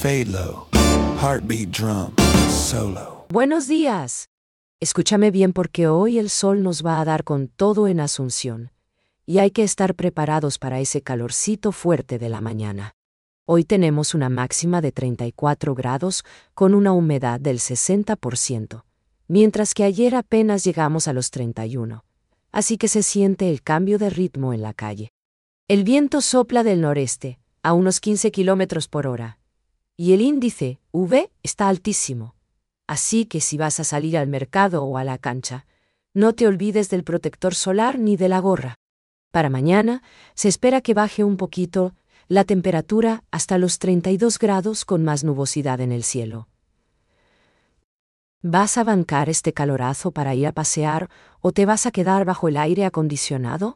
fade low, heartbeat drum, solo. Buenos días. Escúchame bien porque hoy el sol nos va a dar con todo en Asunción. Y hay que estar preparados para ese calorcito fuerte de la mañana. Hoy tenemos una máxima de 34 grados con una humedad del 60%, mientras que ayer apenas llegamos a los 31. Así que se siente el cambio de ritmo en la calle. El viento sopla del noreste, a unos 15 kilómetros por hora. Y el índice UV está altísimo. Así que si vas a salir al mercado o a la cancha, no te olvides del protector solar ni de la gorra. Para mañana, se espera que baje un poquito la temperatura hasta los 32 grados con más nubosidad en el cielo. ¿Vas a bancar este calorazo para ir a pasear o te vas a quedar bajo el aire acondicionado?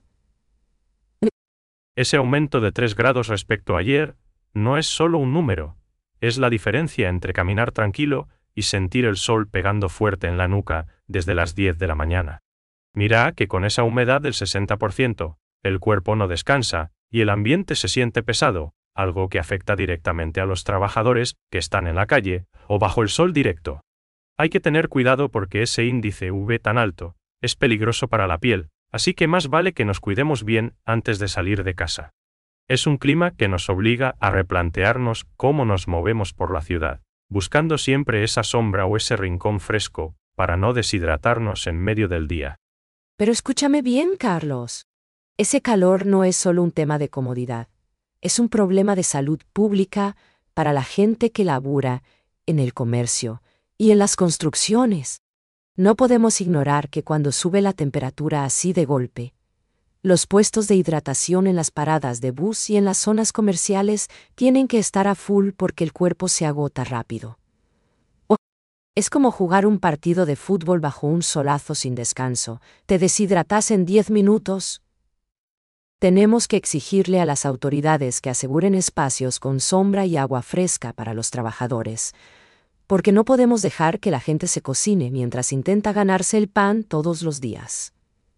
Ese aumento de 3 grados respecto a ayer no es solo un número, es la diferencia entre caminar tranquilo y sentir el sol pegando fuerte en la nuca desde las 10 de la mañana. Mira que con esa humedad del 60%, el cuerpo no descansa y el ambiente se siente pesado, algo que afecta directamente a los trabajadores que están en la calle o bajo el sol directo. Hay que tener cuidado porque ese índice UV tan alto es peligroso para la piel, así que más vale que nos cuidemos bien antes de salir de casa. Es un clima que nos obliga a replantearnos cómo nos movemos por la ciudad, buscando siempre esa sombra o ese rincón fresco para no deshidratarnos en medio del día. Pero escúchame bien, Carlos. Ese calor no es solo un tema de comodidad, es un problema de salud pública para la gente que labura en el comercio y en las construcciones. No podemos ignorar que cuando sube la temperatura así de golpe, los puestos de hidratación en las paradas de bus y en las zonas comerciales tienen que estar a full porque el cuerpo se agota rápido. Es como jugar un partido de fútbol bajo un solazo sin descanso, te deshidratas en 10 minutos. Tenemos que exigirle a las autoridades que aseguren espacios con sombra y agua fresca para los trabajadores, porque no podemos dejar que la gente se cocine mientras intenta ganarse el pan todos los días.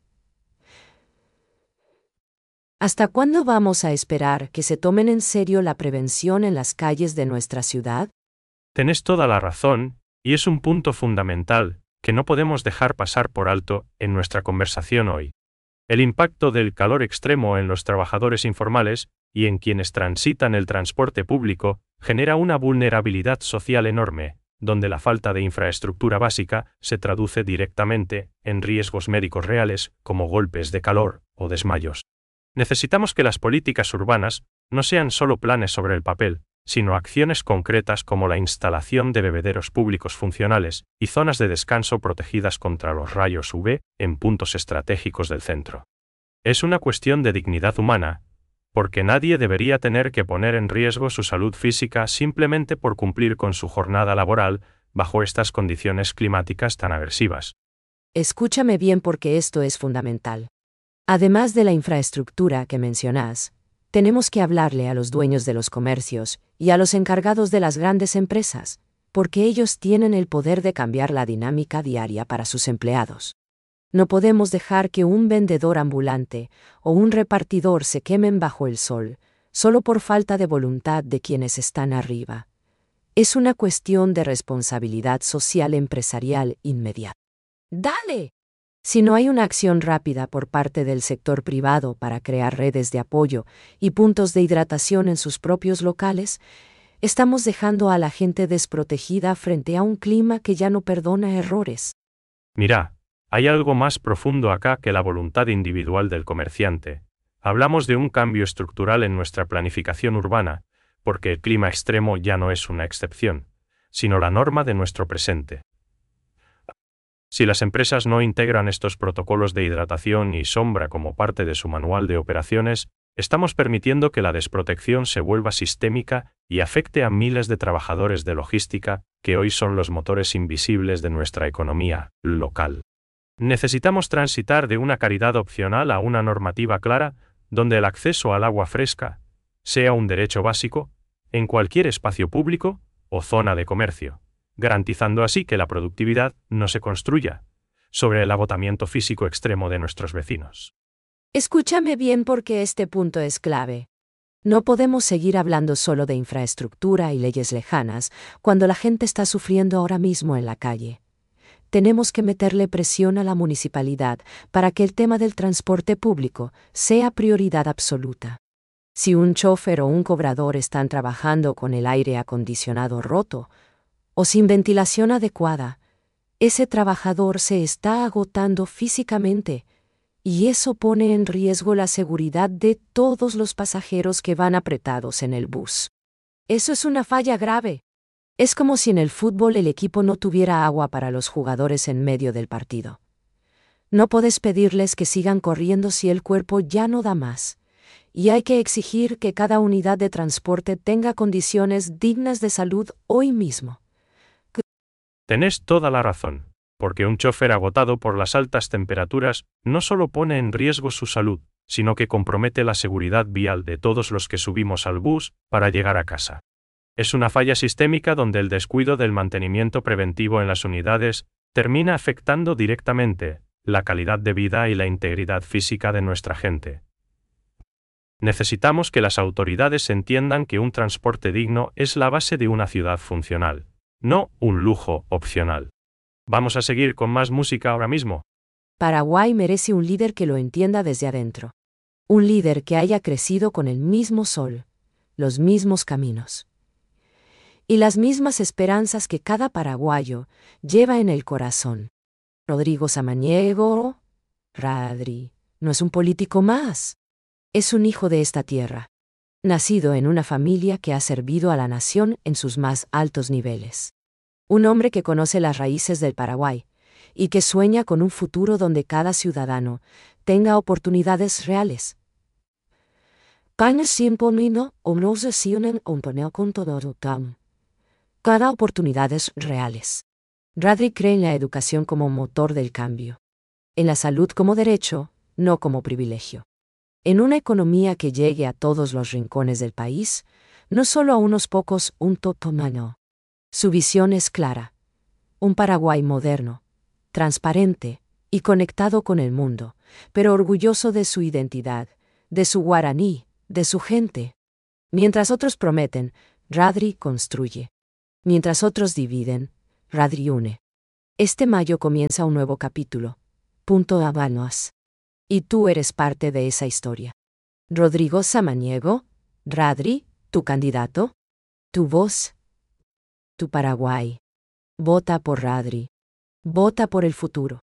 ¿Hasta cuándo vamos a esperar que se tomen en serio la prevención en las calles de nuestra ciudad? Tenés toda la razón, y es un punto fundamental que no podemos dejar pasar por alto en nuestra conversación hoy. El impacto del calor extremo en los trabajadores informales y en quienes transitan el transporte público genera una vulnerabilidad social enorme, donde la falta de infraestructura básica se traduce directamente en riesgos médicos reales como golpes de calor o desmayos. Necesitamos que las políticas urbanas no sean solo planes sobre el papel, sino acciones concretas como la instalación de bebederos públicos funcionales y zonas de descanso protegidas contra los rayos UV en puntos estratégicos del centro. Es una cuestión de dignidad humana, porque nadie debería tener que poner en riesgo su salud física simplemente por cumplir con su jornada laboral bajo estas condiciones climáticas tan agresivas. Escúchame bien porque esto es fundamental. Además de la infraestructura que mencionás, tenemos que hablarle a los dueños de los comercios y a los encargados de las grandes empresas, porque ellos tienen el poder de cambiar la dinámica diaria para sus empleados. No podemos dejar que un vendedor ambulante o un repartidor se quemen bajo el sol, solo por falta de voluntad de quienes están arriba. Es una cuestión de responsabilidad social empresarial inmediata. ¡Dale! Si no hay una acción rápida por parte del sector privado para crear redes de apoyo y puntos de hidratación en sus propios locales, estamos dejando a la gente desprotegida frente a un clima que ya no perdona errores. Mira, hay algo más profundo acá que la voluntad individual del comerciante. Hablamos de un cambio estructural en nuestra planificación urbana, porque el clima extremo ya no es una excepción, sino la norma de nuestro presente. Si las empresas no integran estos protocolos de hidratación y sombra como parte de su manual de operaciones, estamos permitiendo que la desprotección se vuelva sistémica y afecte a miles de trabajadores de logística que hoy son los motores invisibles de nuestra economía local. Necesitamos transitar de una caridad opcional a una normativa clara, donde el acceso al agua fresca sea un derecho básico en cualquier espacio público o zona de comercio, garantizando así que la productividad no se construya sobre el agotamiento físico extremo de nuestros vecinos. Escúchame bien porque este punto es clave. No podemos seguir hablando solo de infraestructura y leyes lejanas cuando la gente está sufriendo ahora mismo en la calle. Tenemos que meterle presión a la municipalidad para que el tema del transporte público sea prioridad absoluta. Si un chofer o un cobrador están trabajando con el aire acondicionado roto o sin ventilación adecuada, ese trabajador se está agotando físicamente y eso pone en riesgo la seguridad de todos los pasajeros que van apretados en el bus. Eso es una falla grave. Es como si en el fútbol el equipo no tuviera agua para los jugadores en medio del partido. No puedes pedirles que sigan corriendo si el cuerpo ya no da más. Y hay que exigir que cada unidad de transporte tenga condiciones dignas de salud hoy mismo. Tenés toda la razón, porque un chofer agotado por las altas temperaturas no solo pone en riesgo su salud, sino que compromete la seguridad vial de todos los que subimos al bus para llegar a casa. Es una falla sistémica donde el descuido del mantenimiento preventivo en las unidades termina afectando directamente la calidad de vida y la integridad física de nuestra gente. Necesitamos que las autoridades entiendan que un transporte digno es la base de una ciudad funcional, no un lujo opcional. ¿Vamos a seguir con más música ahora mismo? Paraguay merece un líder que lo entienda desde adentro. Un líder que haya crecido con el mismo sol, los mismos caminos y las mismas esperanzas que cada paraguayo lleva en el corazón. Rodrigo Samaniego, Radri, no es un político más. Es un hijo de esta tierra, nacido en una familia que ha servido a la nación en sus más altos niveles. Un hombre que conoce las raíces del Paraguay y que sueña con un futuro donde cada ciudadano tenga oportunidades reales. Cada oportunidades reales. Radri cree en la educación como motor del cambio, en la salud como derecho, no como privilegio. En una economía que llegue a todos los rincones del país, no solo a unos pocos, un totomano. Su visión es clara. Un Paraguay moderno, transparente y conectado con el mundo, pero orgulloso de su identidad, de su guaraní, de su gente. Mientras otros prometen, Radri construye. Mientras otros dividen, Radri une. Este mayo comienza un nuevo capítulo. Punto Habanos. Y tú eres parte de esa historia. Rodrigo Samaniego, Radri, tu candidato, tu voz, tu Paraguay. Vota por Radri. Vota por el futuro.